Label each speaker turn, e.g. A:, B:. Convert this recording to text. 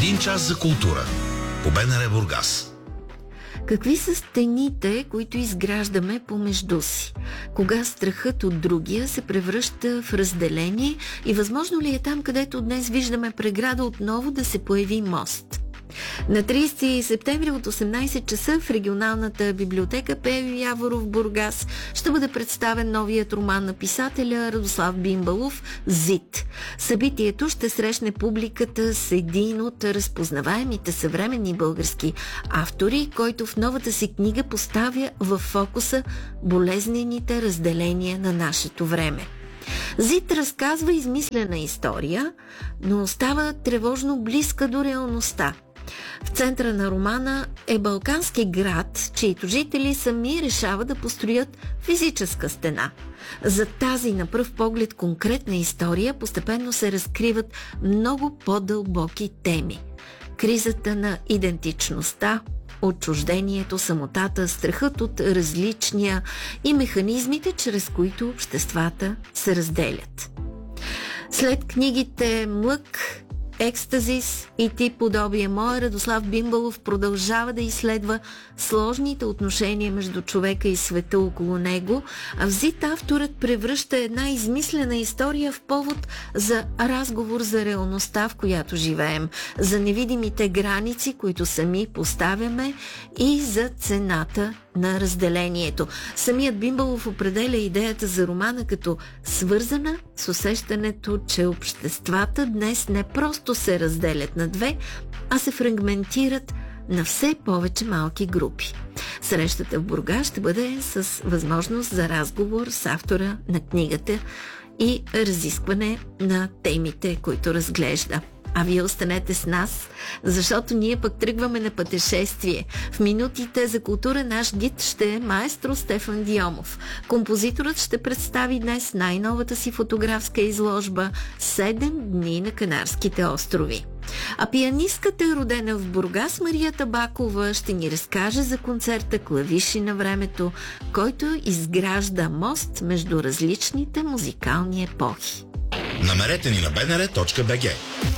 A: Един час за култура по БНР Бургас.
B: Какви са стените, които изграждаме помежду си? Кога страхът от другия се превръща в разделение и възможно ли е там, където днес виждаме преграда, отново да се появи мост? На 30 септември от 18 часа в регионалната библиотека Пейо Яворов, Бургас, ще бъде представен новият роман на писателя Радослав Бимбалов «Зид». Събитието ще срещне публиката с един от разпознаваемите съвременни български автори, който в новата си книга поставя в фокуса болезнените разделения на нашето време. Зид разказва измислена история, но остава тревожно близка до реалността. В центъра на романа е балкански град, чието жители сами решават да построят физическа стена. За тази на пръв поглед конкретна история постепенно се разкриват много по-дълбоки теми. Кризата на идентичността, отчуждението, самотата, страхът от различния и механизмите, чрез които обществата се разделят. След книгите «Млък», «Екстазис» и «Ти подобие мое», Радослав Бимбалов продължава да изследва сложните отношения между човека и света около него, а в «Зид» авторът превръща една измислена история в повод за разговор за реалността, в която живеем, за невидимите граници, които сами поставяме, и за цената на разделението. Самият Бимбалов определя идеята за романа като свързана с усещането, че обществата днес не просто се разделят на две, а се фрагментират на все повече малки групи. Срещата в Бургас ще бъде с възможност за разговор с автора на книгата и разискване на темите, които разглежда. А вие останете с нас, защото ние пък тръгваме на пътешествие. В минутите за култура наш гид ще е маестро Стефан Диомов. Композиторът ще представи днес най-новата си фотографска изложба «7 дни на Канарските острови». А пианистката, родена в Бургас, Мария Табакова, ще ни разкаже за концерта «Клавиши на времето», който изгражда мост между различните музикални епохи.
A: Намерете ни на bnr.bg.